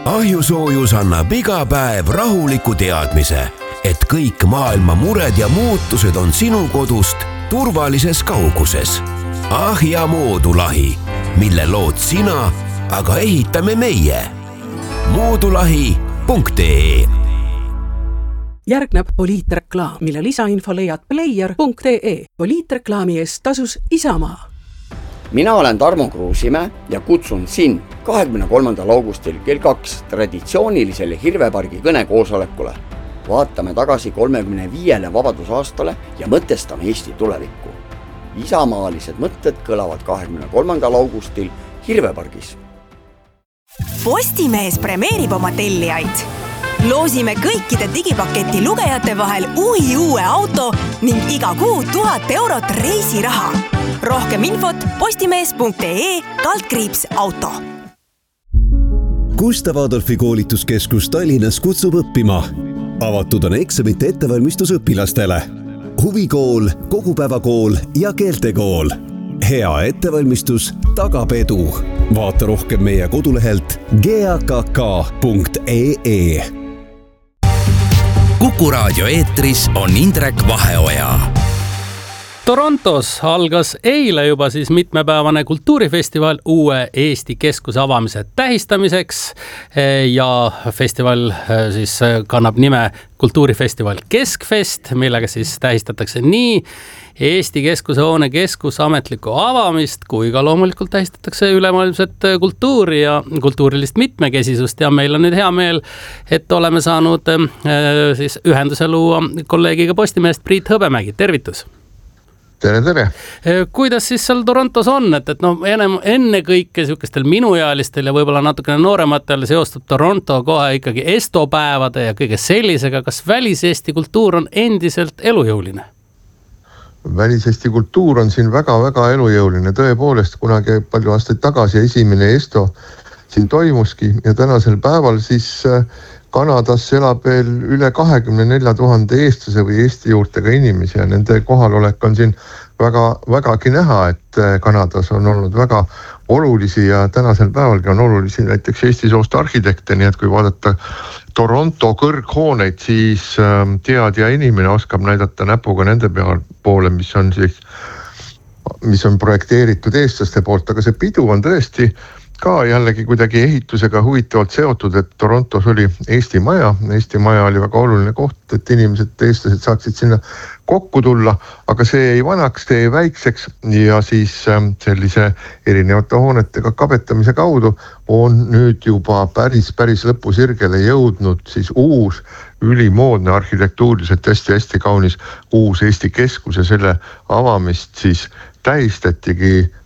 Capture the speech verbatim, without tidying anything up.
Ahjusoojus annab iga päev rahuliku teadmise, et kõik maailma mured ja muutused on sinu kodust turvalises kauguses. Ahja moodulahi, mille lood sina, aga ehitame meie. moodulahi punkt ee. Järgneb poliitreklaam, mille lisainfo leiad player punkt ee. Poliitreklaami eest tasus Isamaa. Mina olen Tarmo Kruusimäe ja kutsun sind kahekümne kolmandal augustil kell kaks traditsioonilisele Hirvepargi kõnekoosolekule. Vaatame tagasi kolmekümne viiele vabadusaastale ja mõtestame Eesti tulevikku. Isamaalised mõtted kõlavad kahekümne kolmandal augustil Hirvepargis. Postimees premeerib oma tellijaid. Loosime kõikide digipaketi lugejate vahel uhi uue auto ning iga kuu tuhat eurot reisiraha. Rohkem infot postimees punkt ee kaldkriips auto. Gustav Adolfi koolituskeskus Tallinnas kutsub õppima. Avatud on eksamite ettevalmistus õpilastele. Huvikool, kogupäevakool ja keeltekool. Hea ettevalmistus tagab edu. Vaata rohkem meie kodulehelt g a k k punkt ee. Kuku raadio eetris on Indrek Vaheoja. Torontos algas eile juba siis mitmepäevane kultuurifestival uue Eesti keskuse avamise tähistamiseks ja festival siis kannab nime Kultuurifestival Keskfest, millega siis tähistatakse nii Eesti keskuse hoone keskus ametlikku avamist, kui ka loomulikult tähistatakse ülemaailmset kultuuri ja kultuurilist mitmekesisust ja meil on nüüd hea meel, et oleme saanud siis ühenduse luua kolleegiga Postimehest Priit Hõbemägi. Tervitus! Tere, tere. Kuidas siis seal Torontos on, et, et no, enne kõike sihukestel minuealistel ja võib-olla natukene noorematel seostub Toronto kohe ikkagi estopäevade ja kõige sellisega, kas välis-Eesti kultuur on endiselt elujõuline? Välis-Eesti kultuur on siin väga-väga elujõuline. Tõepoolest, kunagi palju aastaid tagasi esimene esto siin toimuski ja tänasel päeval siis Kanadas elab veel üle kahekümne nelja tuhande eestlase või Eesti juurtega inimesi ja nende kohalolek on siin väga, vägagi näha, et Kanadas on olnud väga olulisi ja tänasel päevalgi on olulisi näiteks Eesti soost arhitekte, nii et kui vaadata Toronto kõrghooneid, siis teadja inimene oskab näidata näpuga nende poole, mis on siis, mis on projekteeritud eestlaste poolt, aga see pidu on tõesti ka jällegi kuidagi ehitusega huvitavalt seotud, et Torontos oli Eesti maja. Eesti maja oli väga oluline koht, et inimesed, eestlased saaksid sinna kokku tulla, aga see ei vanaks, see ei väikseks ja siis sellise erinevate hoonetega kabetamise kaudu on nüüd juba päris, päris lõpusirgele jõudnud siis uus ülimoodne arhitektuuriliselt hästi-hästi kaunis uus Eesti keskus ja selle avamist siis tähistatigi